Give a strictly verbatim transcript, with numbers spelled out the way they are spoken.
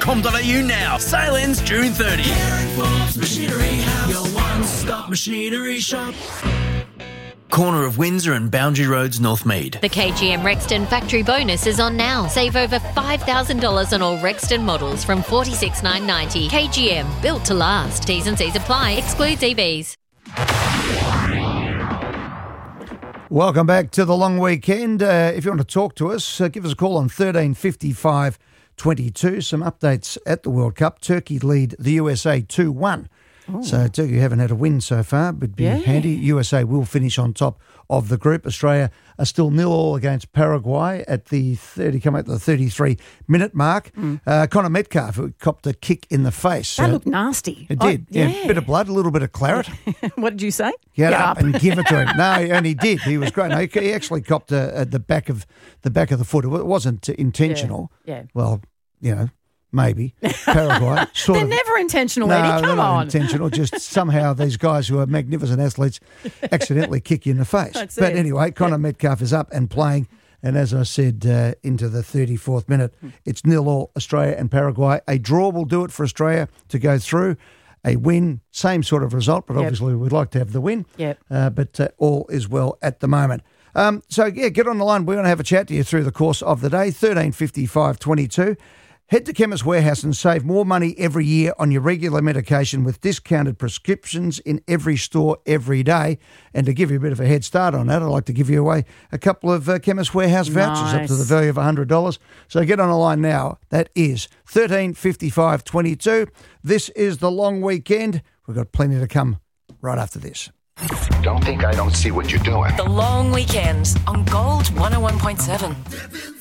com dot a u now. Sale ends June thirtieth. Herring Forbes Machinery House, your one-stop machinery shop. Corner of Windsor and Boundary Roads, Northmead. The K G M Rexton Factory Bonus is on now. Save over five thousand dollars on all Rexton models from forty-six thousand nine hundred ninety dollars. K G M, built to last. T's and C's apply. Excludes E Vs. Welcome back to the long weekend. Uh, if you want to talk to us, uh, give us a call on thirteen fifty-five twenty-two. Some updates at the World Cup. Turkey lead the U S A two one. Ooh. So Turkey haven't had a win so far, but be Yeah. handy. U S A will finish on top of the group. Australia are still nil all against Paraguay at the thirty, coming at the thirty-three minute mark. Mm. Uh, Connor Metcalf, who copped a kick in the face. That Uh, looked nasty. It did. I, yeah. yeah, bit of blood, a little bit of claret. What did you say? Get, Get up, up. and give it to him. No, and he did. He was great. No, he, he actually copped a, at the back of the back of the foot. It wasn't intentional. Yeah. yeah. Well, you know, maybe Paraguay. Sort They're of, never intentional, no, Eddie. they're Come not on. intentional. Just somehow these guys who are magnificent athletes accidentally kick you in the face. That's but it. anyway, Connor Yeah. Metcalf is up and playing. And as I said, uh, into the thirty-fourth minute, it's nil all Australia and Paraguay. A draw will do it for Australia to go through. A win, same sort of result, but Yep. obviously we'd like to have the win. Yep. Uh, but uh, all is well at the moment. Um, so, yeah, get on the line. We're going to have a chat to you through the course of the day. thirteen fifty-five twenty-two. Head to Chemist Warehouse and save more money every year on your regular medication with discounted prescriptions in every store every day. And to give you a bit of a head start on that, I'd like to give you away a couple of uh, Chemist Warehouse vouchers Nice. up to the value of one hundred dollars. So get on the line now. That is thirteen fifty-five twenty-two. This is the long weekend. We've got plenty to come right after this. Don't think I don't see what you're doing. The long weekend on Gold one oh one point seven.